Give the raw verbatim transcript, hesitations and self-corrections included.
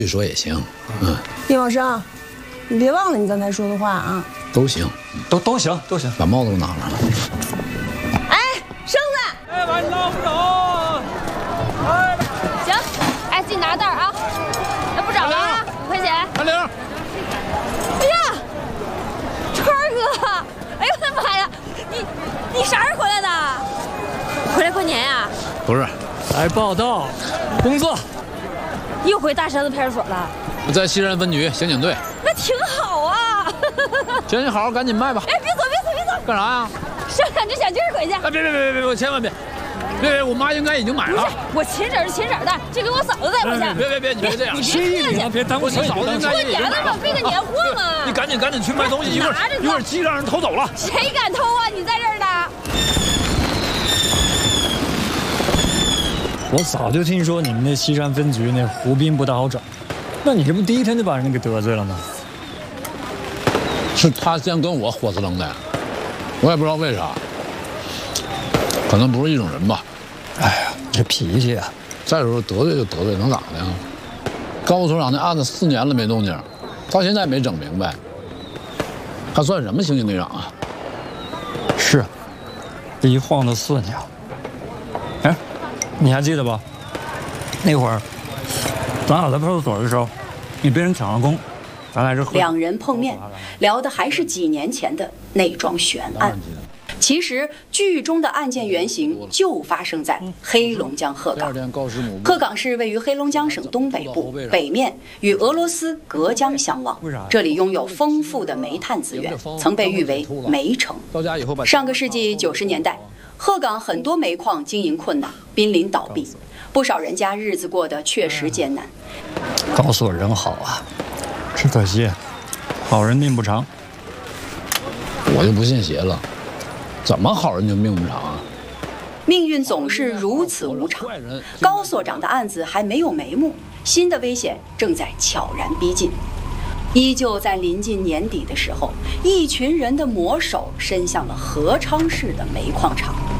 据说也行。嗯， 丁老师，你别忘了你刚才说的话啊。 都行， 都都行，都行。 把帽子都拿上了。 哎，绳子！ 哎，把你拉不走。哎， 行，哎，自己拿袋啊。那不找了啊，五块钱。 阿玲。 哎呀，川哥！哎呦我的妈呀，你你啥时候回来的？ 回来过年呀？ 不是， 来报道，工作。 又回大山子派出所了？ 我在西山分局刑警队。 那挺好啊。 行，你好好赶紧卖吧。 哎，别走，别走，别走！ 干啥呀？ 剩两只小鸡儿回去。 哎，别别别别别，千万别！别别，我妈应该已经买了。 不是，我亲婶是亲婶的，这给我嫂子带回去。 别别别，你别这样， 你别客气， 别耽误我嫂子应该过已经买了。 年了嘛，备个年货嘛。 你赶紧赶紧去卖东西，一会儿一会儿鸡让人偷走了。 谁敢偷啊？你在这儿呢。 我早就听说你们那西山分局那胡斌不大好找，那你这不第一天就把人给得罪了吗？ 是他先跟我火死楞的，我也不知道为啥，可能不是一种人吧。 哎呀，这脾气啊！ 再说得罪就得罪，能咋的呀？高所长那案子四年了没动静，到现在没整明白，他算什么刑警队长啊？ 是，这一晃都四年了。哎，你还记得吧？那会儿咱俩在派出所的时候，你被人抢了功。咱来这喝。 两人碰面，聊的还是几年前的那桩悬案。其实剧中的案件原型就发生在黑龙江鹤岗。鹤岗市位于黑龙江省东北部，北面与俄罗斯隔江相望，这里拥有丰富的煤炭资源，曾被誉为煤城。上个世纪九十年代，鹤岗很多煤矿经营困难，濒临倒闭，不少人家日子过得确实艰难。 高所人好啊。只可惜，好人命不长。 我就不信邪了，怎么好人就命不长啊？ 命运总是如此无常。高所长的案子还没有眉目，新的危险正在悄然逼近。依旧在临近年底的时候，一群人的魔手伸向了合昌市的煤矿厂。